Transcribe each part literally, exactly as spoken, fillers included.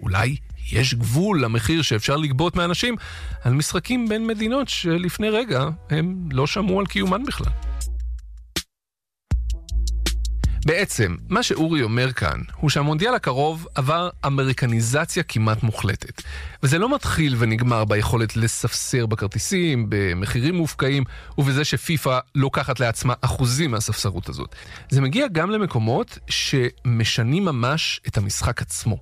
אולי יש גבול למחיר שאפשר לגבות מאנשים על משחקים בין מדינות שלפני רגע הם לא שמעו על קיומן בכלל. בעצם, מה שאורי אומר כאן, הוא שהמונדיאל הקרוב עבר אמריקניזציה כמעט מוחלטת. וזה לא מתחיל ונגמר ביכולת לספסר בכרטיסים, במחירים מופקעים, ובזה שפיפה לוקחת לעצמה אחוזים מהספסרות הזאת. זה מגיע גם למקומות שמשנים ממש את המשחק עצמו.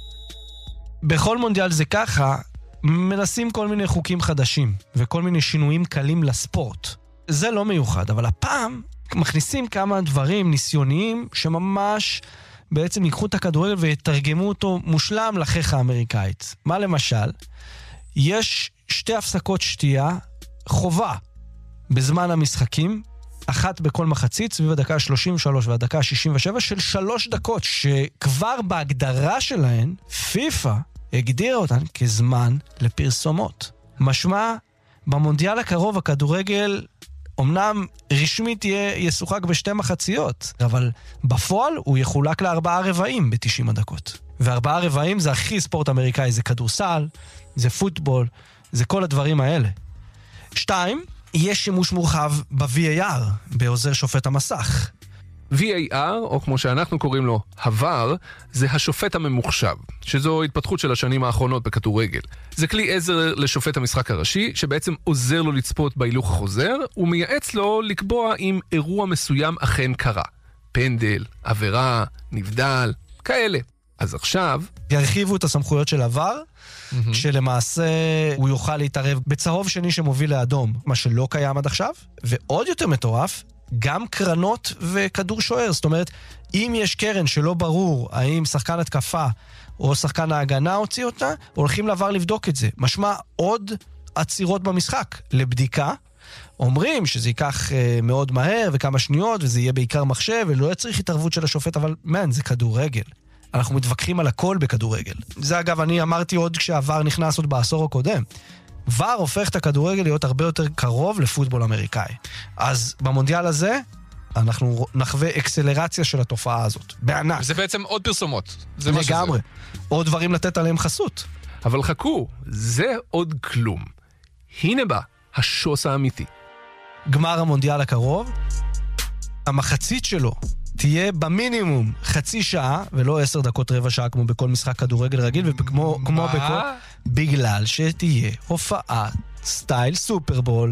בכל מונדיאל זה ככה, מנסים כל מיני חוקים חדשים, וכל מיני שינויים קלים לספורט. זה לא מיוחד, אבל הפעם מכניסים כמה דברים ניסיוניים שממש בעצם ייקחו את הכדורגל ויתרגמו אותו מושלם לחיך האמריקאית. מה למשל? יש שתי הפסקות שתייה חובה בזמן המשחקים, אחת בכל מחצית, סביב הדקה שלושים ושלוש והדקה שישים ושבע, של שלוש דקות, שכבר בהגדרה שלהן, פיפה הגדירה אותן כזמן לפרסומות. משמע, במונדיאל הקרוב הכדורגל אמנם רשמית יהיה ישוחק בשתי מחציות, אבל בפועל הוא יחולק לארבעה רבעים ב-תשעים הדקות. וארבעה רבעים זה הכי ספורט אמריקאי, זה כדורסל, זה פוטבול, זה כל הדברים האלה. שתיים, יש שימוש מורחב ב-וי איי אר, בעוזר שופט המסך. וי איי אר, או כמו שאנחנו קוראים לו, הוואר, זה השופט הממוחשב, שזו התפתחות של השנים האחרונות בכדורגל. זה כלי עזר לשופט המשחק הראשי, שבעצם עוזר לו לצפות בהילוך החוזר, ומייעץ לו לקבוע אם אירוע מסוים אכן קרה. פנדל, עבירה, נבדל, כאלה. אז עכשיו ירחיבו את הסמכויות של הוואר, mm-hmm. שלמעשה הוא יוכל להתערב בצהוב שני שמוביל לאדום, מה שלא קיים עד עכשיו, ועוד יותר מטורף, גם קרנות וכדור שוער. זאת אומרת, אם יש קרן שלא ברור האם שחקן התקפה או שחקן ההגנה הוציא אותה, הולכים לעבר לבדוק את זה. משמע עוד עצירות במשחק לבדיקה. אומרים שזה ייקח uh, מאוד מהר וכמה שניות, וזה יהיה בעיקר מחשב, ולא יצריך התערבות של השופט, אבל מן, זה כדורגל. אנחנו מתווכחים על הכל בכדורגל. זה אגב, אני אמרתי עוד כשהוואר נכנס עוד בעשור הקודם. וואר הופך את הכדורגל להיות הרבה יותר קרוב לפוטבול אמריקאי. אז במונדיאל הזה, אנחנו נחווה אקסלרציה של התופעה הזאת. בענק. זה בעצם עוד פרסומות. זה לגמרי. עוד דברים לתת עליהם חסות. אבל חכו, זה עוד כלום. הנה בא, השוס האמיתי. גמר המונדיאל הקרוב, המחצית שלו תהיה במינימום חצי שעה, ולא עשר דקות רבע שעה כמו בכל משחק כדורגל רגיל, וכמו כמו בכל... בגלל שתהיה הופעה סטייל סופרבול,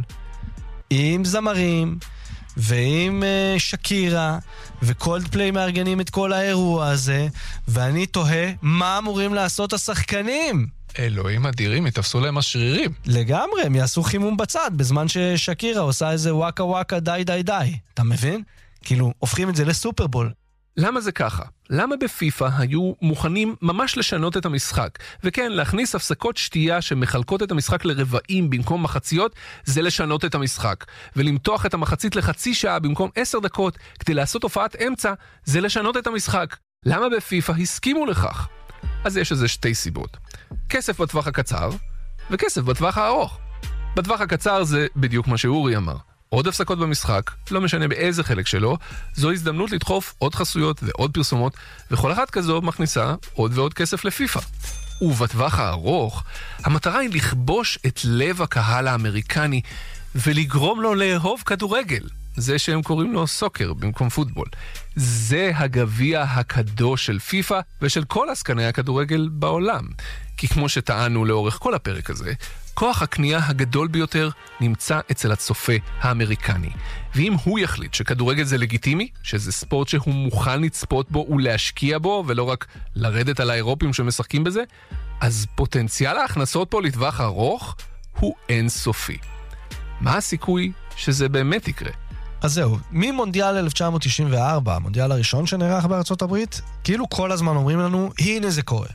עם זמרים, ועם uh, שקירה, וקולדפליי מארגנים את כל האירוע הזה, ואני תוהה מה אמורים לעשות השחקנים. אלוהים אדירים, יתפסו להם השרירים. לגמרי, הם יעשו חימום בצד, בזמן ששקירה עושה איזה וואקה וואקה די די די. אתה מבין? כאילו, הופכים את זה לסופרבול. למה זה ככה? למה בפיפה היו מוכנים ממש לשנות את המשחק? וכן, להכניס הפסקות שתייה שמחלקות את המשחק לרבעים במקום מחציות, זה לשנות את המשחק. ולמתוח את המחצית לחצי שעה במקום עשר דקות, כדי לעשות הופעת אמצע, זה לשנות את המשחק. למה בפיפה הסכימו לכך? אז יש איזה שתי סיבות. כסף בטווח הקצר, וכסף בטווח הארוך. בטווח הקצר זה בדיוק מה שאורי אמר. עוד הפסקות במשחק, לא משנה באיזה חלק שלו, זו הזדמנות לדחוף עוד חסויות ועוד פרסומות, וכל אחת כזו מכניסה עוד ועוד כסף לפיפה. ובטווח הארוך, המטרה היא לכבוש את לב הקהל האמריקני, ולגרום לו לאהוב כדורגל. זה שהם קוראים לו סוקר במקום פוטבול. זה הגביע הקדוש של פיפה ושל כל עסקני הכדורגל בעולם. כי כמו שטענו לאורך כל הפרק הזה, כוח הקנייה הגדול ביותר נמצא אצל הצופה האמריקני. ואם הוא יחליט שכדורגל זה לגיטימי, שזה ספורט שהוא מוכן לצפות בו ולהשקיע בו, ולא רק לרדת על האירופים שמשחקים בזה, אז פוטנציאל ההכנסות פה לטווח ארוך הוא אינסופי. מה הסיכוי שזה באמת יקרה? אז זהו, ממונדיאל אלף תשע מאות תשעים וארבע, המונדיאל הראשון שנערך בארצות הברית, כאילו כל הזמן אומרים לנו, הנה זה קורה.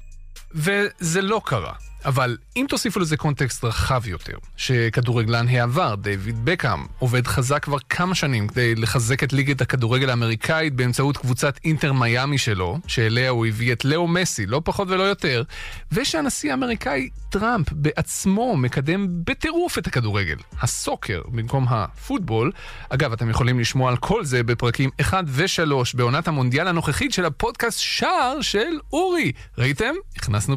וזה לא קרה. אבל אם תוסיפו לזה קונטקסט רחב יותר, שכדורגלן העבר, דיוויד בקהאם, עובד חזק כבר כמה שנים כדי לחזק את ליגת הכדורגל האמריקאית באמצעות קבוצת אינטר מיאמי שלו, שאליה הוא הביא את לאו מסי, לא פחות ולא יותר, ושהנשיא האמריקאי טראמפ בעצמו מקדם בטירוף את הכדורגל, הסוקר במקום הפוטבול. אגב, אתם יכולים לשמוע על כל זה בפרקים אחד ושלוש בעונת המונדיאל הנוכחית של הפודקאסט שער של אורי. ראיתם? הכנסנו